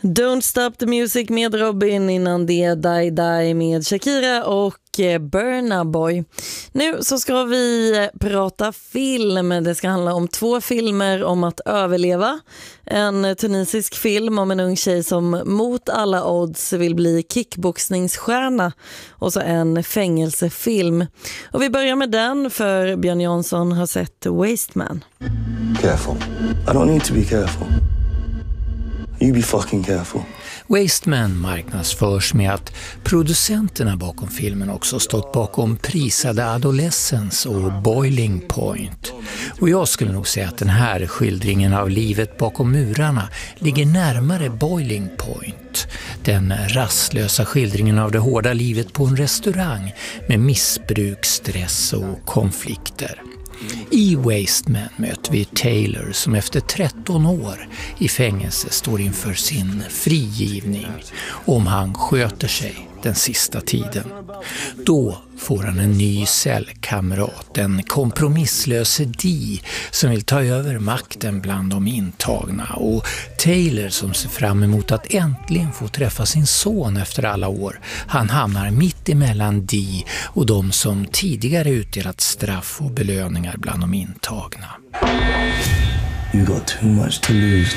Don't Stop the Music med Robin, innan det Die Die med Shakira och Burna Boy. Nu så ska vi prata film. Det ska handla om 2 filmer om att överleva. En tunisisk film om en ung tjej som mot alla odds vill bli kickboxningsstjärna. Och så en fängelsefilm. Och vi börjar med den, för Björn Jansson har sett Waste Man. Careful. I don't need to be careful. You be fucking careful. Waste Man marknadsförs med att producenterna bakom filmen också stått bakom prisade Adolescence och Boiling Point. Och jag skulle nog säga att den här skildringen av livet bakom murarna ligger närmare Boiling Point. Den rastlösa skildringen av det hårda livet på en restaurang med missbruk, stress och konflikter. I Waste Man möter vi Taylor som efter 13 år i fängelse står inför sin frigivning om han sköter sig den sista tiden. Då får han en ny cellkamrat, en kompromisslös Dee som vill ta över makten bland de intagna, och Taylor som ser fram emot att äntligen få träffa sin son efter alla år. Han hamnar mitt emellan Dee och de som tidigare utdelat straff och belöningar bland de intagna. You got too much to lose.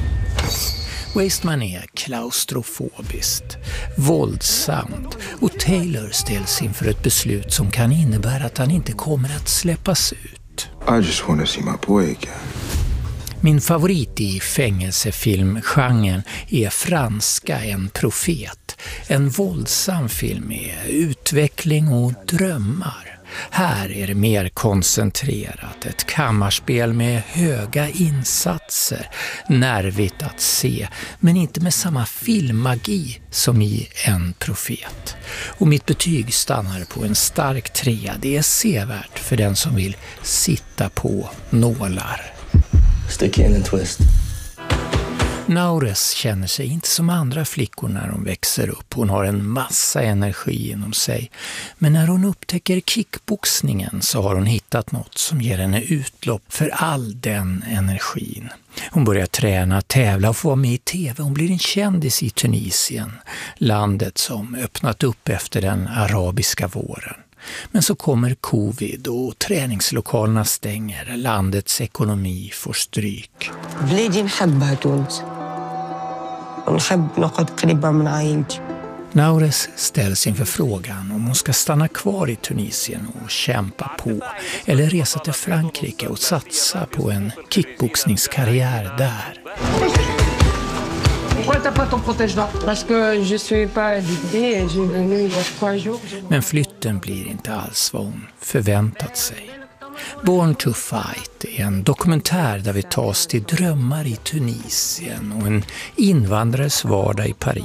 Waste Man är klaustrofobiskt, våldsamt, och Taylor ställs inför ett beslut som kan innebära att han inte kommer att släppas ut. I just want to see my boy again. Min favorit i fängelsefilmgenren är franska En profet. En våldsam film med utveckling och drömmar. Här är det mer koncentrerat, ett kammarspel med höga insatser, nervigt att se, men inte med samma filmmagi som i En profet. Och mitt betyg stannar på en stark 3. Det är sevärt för den som vill sitta på nålar. Stick in and twist. Naures känner sig inte som andra flickor när hon växer upp. Hon har en massa energi inom sig. Men när hon upptäcker kickboxningen så har hon hittat något som ger henne utlopp för all den energin. Hon börjar träna, tävla och få vara med i tv. Hon blir en kändis i Tunisien, landet som öppnat upp efter den arabiska våren. Men så kommer covid och träningslokalerna stänger. Landets ekonomi får stryk. Naures ställs inför frågan om hon ska stanna kvar i Tunisien och kämpa på, eller resa till Frankrike och satsa på en kickboxningskarriär där. Men flytten blir inte alls vad hon förväntat sig. Born to Fight är en dokumentär där vi tas till drömmar i Tunisien och en invandrares vardag i Paris.